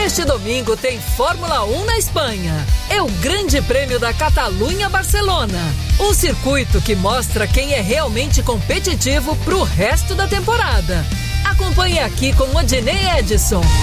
Neste domingo tem Fórmula 1 na Espanha. É o Grande Prêmio da Catalunha-Barcelona. Um circuito que mostra quem é realmente competitivo pro resto da temporada. Acompanhe aqui com Odinei Edson.